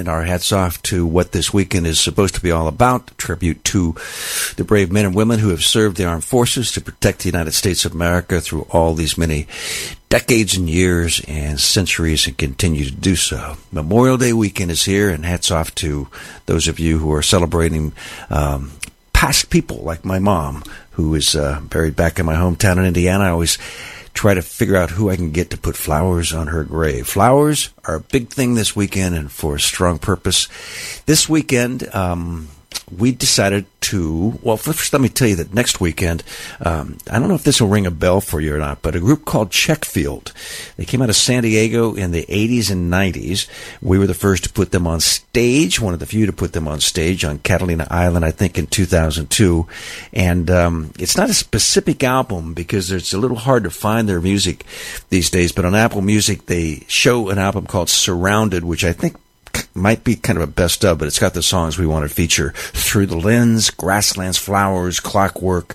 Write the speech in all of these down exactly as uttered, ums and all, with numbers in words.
and our hats off to what this weekend is supposed to be all about, a tribute to the brave men and women who have served the armed forces to protect the United States of America through all these many decades and years and centuries, and continue to do so. Memorial Day weekend is here, and hats off to those of you who are celebrating um, past people like my mom, who is uh, buried back in my hometown in Indiana. I always try to figure out who I can get to put flowers on her grave. Flowers are a big thing this weekend, and for a strong purpose. This weekend, um, we decided to, well, first let me tell you that next weekend, um, I don't know if this will ring a bell for you or not, but a group called Checkfield. They came out of San Diego in the eighties and nineties. We were the first to put them on stage, one of the few to put them on stage on Catalina Island, I think in two thousand two. And um, it's not a specific album because it's a little hard to find their music these days, but on Apple Music they show an album called Surrounded, which I think might be kind of a best of, but it's got the songs we want to feature: Through the Lens, Grasslands Flowers, Clockwork,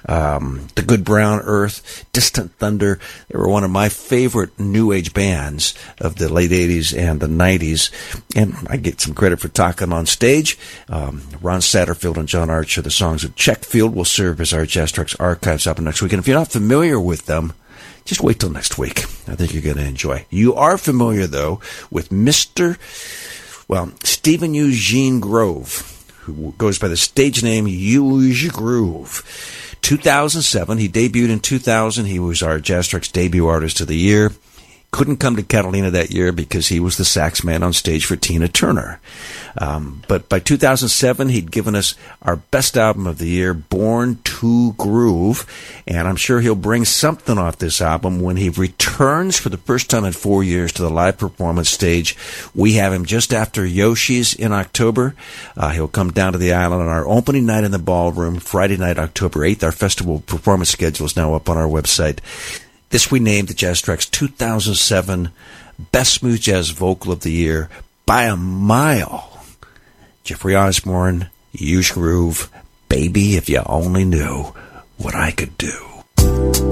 um, The Good Brown Earth, Distant Thunder. They were one of my favorite new age bands of the late eighties and the nineties, and I get some credit for talking on stage. Um, Ron Satterfield and John Archer, the songs of Checkfield, will serve as our Jazz Trucks Archives up next week. And if you're not familiar with them, just wait till next week. I think you're going to enjoy. You are familiar, though, with Mister Well, Stephen Eugene Grove, who goes by the stage name Euge Groove. two thousand seven, he debuted in two thousand. He was our Jazz Trucks debut artist of the year. Couldn't come to Catalina that year because he was the sax man on stage for Tina Turner. Um, but by two thousand seven, he'd given us our best album of the year, Born to Groove, and I'm sure he'll bring something off this album when he returns for the first time in four years to the live performance stage. We have him just after Yoshi's in October. Uh, he'll come down to the island on our opening night in the ballroom, Friday night, October eighth. Our festival performance schedule is now up on our website. This we named the Jazz Trucks two thousand seven Best Smooth Jazz Vocal of the Year by a mile. Jeffrey Osborne, Euge Groove, Baby, If You Only Knew What I Could Do.